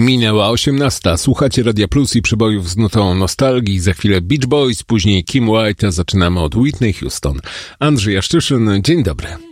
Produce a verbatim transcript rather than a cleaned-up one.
Minęła osiemnasta. Słuchacie Radia Plus i przybojów z nutą nostalgii. Za chwilę Beach Boys, później Kim White, a zaczynamy od Whitney Houston. Andrzej Jaszczyszyn, dzień dobry.